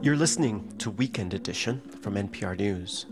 You're listening to Weekend Edition from NPR News.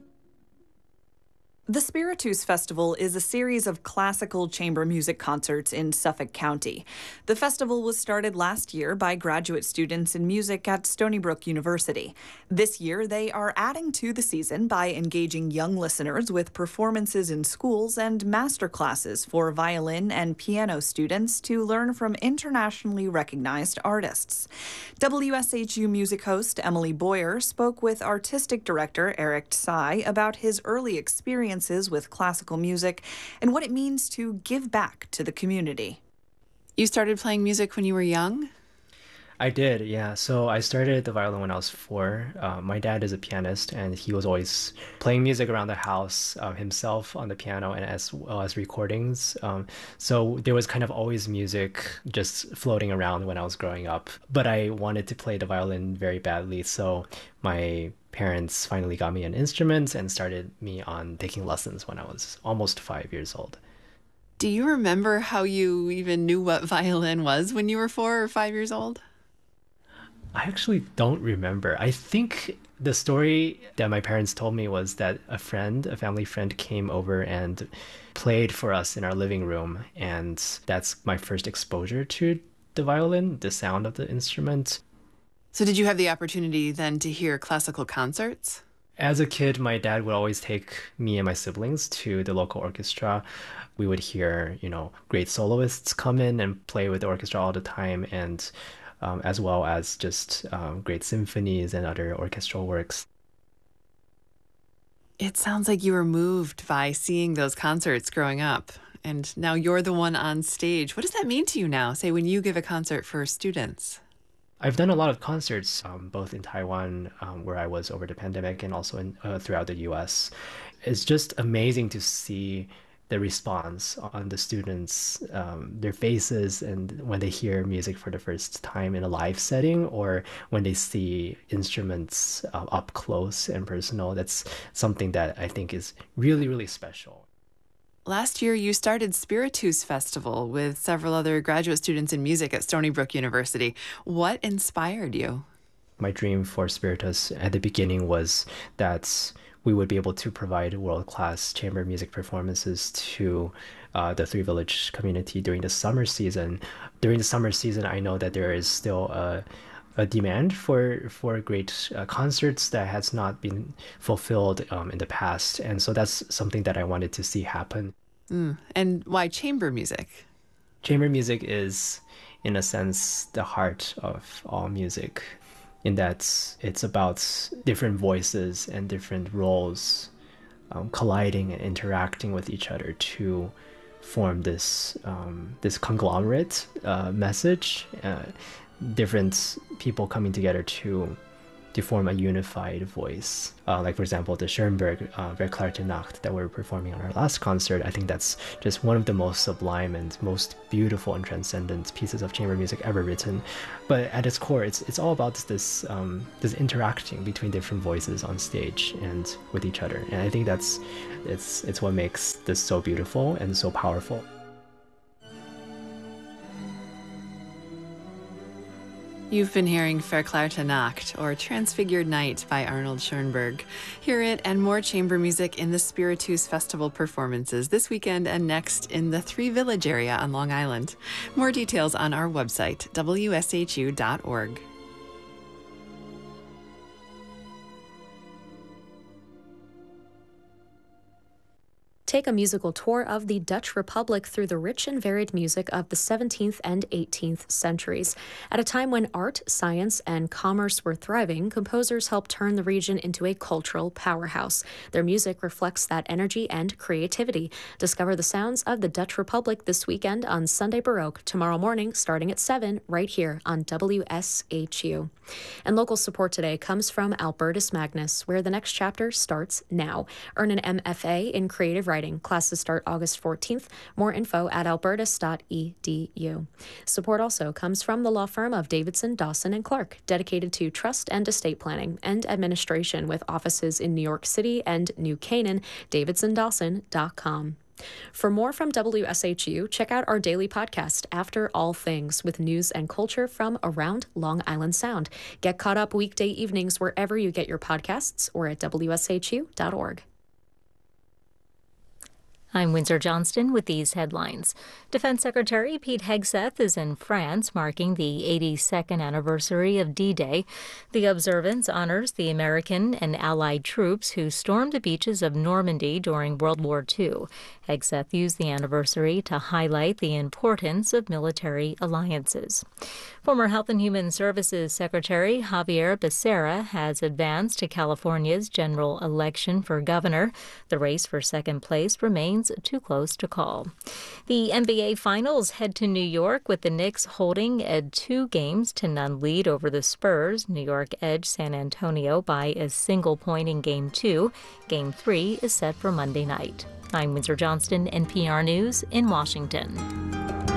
The Spiritus Festival is a series of classical chamber music concerts in Suffolk County. The festival was started last year by graduate students in music at Stony Brook University. This year, they are adding to the season by engaging young listeners with performances in schools and master classes for violin and piano students to learn from internationally recognized artists. WSHU music host Emily Boyer spoke with artistic director Eric Tsai about his early experience with classical music and what it means to give back to the community. You started playing music when you were young? I did, yeah. So I started the violin when I was 4. My dad is a pianist, and he was always playing music around the house himself on the piano and as well as recordings. So there was kind of always music just floating around when I was growing up. But I wanted to play the violin very badly, so my parents finally got me an instrument and started me on taking lessons when I was almost 5 years old. Do you remember how you even knew what violin was when you were 4 or 5 years old? I actually don't remember. I think the story that my parents told me was that a family friend came over and played for us in our living room. And that's my first exposure to the violin, the sound of the instrument. So did you have the opportunity then to hear classical concerts? As a kid, my dad would always take me and my siblings to the local orchestra. We would hear, great soloists come in and play with the orchestra all the time, and as well as just great symphonies and other orchestral works. It sounds like you were moved by seeing those concerts growing up, and now you're the one on stage. What does that mean to you now, say, when you give a concert for students? I've done a lot of concerts, both in Taiwan, where I was over the pandemic, and also throughout the US. It's just amazing to see the response on the students, their faces, and when they hear music for the first time in a live setting, or when they see instruments up close and personal. That's something that I think is really, really special. Last year, you started Spiritus Festival with several other graduate students in music at Stony Brook University. What inspired you? My dream for Spiritus at the beginning was that we would be able to provide world-class chamber music performances to the Three Village community during the summer season. During the summer season, I know that there is still a demand for great concerts that has not been fulfilled in the past. And so that's something that I wanted to see happen. And why chamber music? Chamber music is, in a sense, the heart of all music, in that it's about different voices and different roles colliding and interacting with each other to form this conglomerate message. Different people coming together to form a unified voice. Like, for example, the Schoenberg Verklärte Nacht that we were performing on our last concert. I think that's just one of the most sublime and most beautiful and transcendent pieces of chamber music ever written. But at its core, it's all about this interacting between different voices on stage and with each other. And I think it's what makes this so beautiful and so powerful. You've been hearing Verklärte Nacht, or Transfigured Night by Arnold Schoenberg. Hear it and more chamber music in the Spiritus Festival performances this weekend and next in the Three Village area on Long Island. More details on our website, wshu.org. Take a musical tour of the Dutch Republic through the rich and varied music of the 17th and 18th centuries. At a time when art, science, and commerce were thriving, composers helped turn the region into a cultural powerhouse. Their music reflects that energy and creativity. Discover the sounds of the Dutch Republic this weekend on Sunday Baroque, tomorrow morning starting at 7, right here on WSHU. And local support today comes from Albertus Magnus, where the next chapter starts now. Earn an MFA in creative writing. Classes start August 14th. More info at albertus.edu. Support also comes from the law firm of Davidson, Dawson, and Clark, dedicated to trust and estate planning and administration with offices in New York City and New Canaan, davidsondawson.com. For more from WSHU, check out our daily podcast, After All Things, with news and culture from around Long Island Sound. Get caught up weekday evenings wherever you get your podcasts or at WSHU.org. I'm Windsor Johnston with these headlines. Defense Secretary Pete Hegseth is in France, marking the 82nd anniversary of D-Day. The observance honors the American and Allied troops who stormed the beaches of Normandy during World War II. Hegseth used the anniversary to highlight the importance of military alliances. Former Health and Human Services Secretary Javier Becerra has advanced to California's general election for governor. The race for second place remains too close to call. The NBA Finals head to New York with the Knicks holding a 2-0 lead over the Spurs. New York edged San Antonio by a single point in Game 2. Game 3 is set for Monday night. I'm Windsor Johnston, NPR News in Washington.